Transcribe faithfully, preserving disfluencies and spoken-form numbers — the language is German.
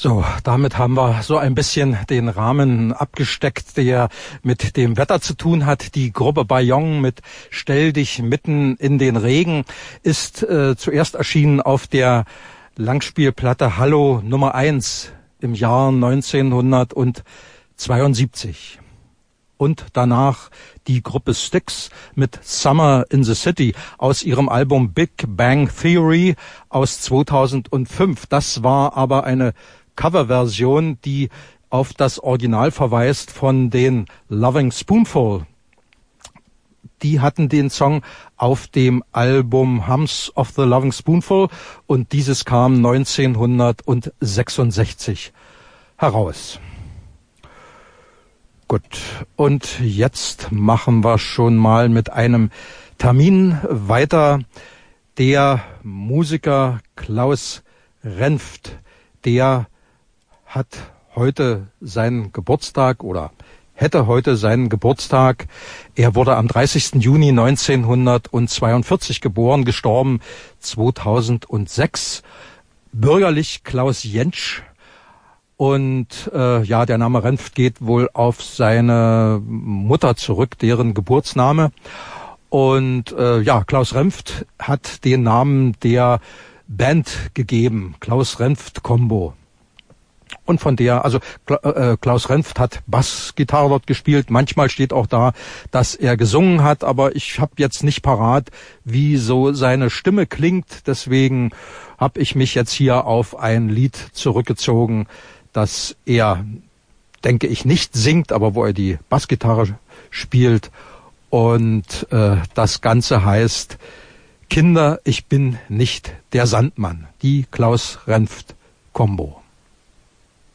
So, damit haben wir so ein bisschen den Rahmen abgesteckt, der mit dem Wetter zu tun hat. Die Gruppe Bayonne mit Stell dich mitten in den Regen ist äh, zuerst erschienen auf der Langspielplatte Hallo Nummer eins im Jahr neunzehnhundertzweiundsiebzig. Und danach die Gruppe Styx mit Summer in the City aus ihrem Album Big Bang Theory aus zweitausendfünf. Das war aber eine Coverversion, die auf das Original verweist von den Loving Spoonful. Die hatten den Song auf dem Album Hums of the Loving Spoonful und dieses kam neunzehnhundertsechsundsechzig heraus. Gut, und jetzt machen wir schon mal mit einem Termin weiter. Der Musiker Klaus Renft, der hat heute seinen Geburtstag oder hätte heute seinen Geburtstag. Er wurde am dreißigsten Juni neunzehnhundertzweiundvierzig geboren, gestorben zweitausendsechs. Bürgerlich Klaus Jentsch. Und äh, ja, der Name Renft geht wohl auf seine Mutter zurück, deren Geburtsname. Und äh, ja, Klaus Renft hat den Namen der Band gegeben, Klaus Renft Combo. Und von der, also äh, Klaus Renft hat Bassgitarre dort gespielt. Manchmal steht auch da, dass er gesungen hat, aber ich habe jetzt nicht parat, wie so seine Stimme klingt. Deswegen habe ich mich jetzt hier auf ein Lied zurückgezogen, das er, denke ich, nicht singt, aber wo er die Bassgitarre spielt. Und äh, das Ganze heißt Kinder, ich bin nicht der Sandmann. Die Klaus Renft Combo.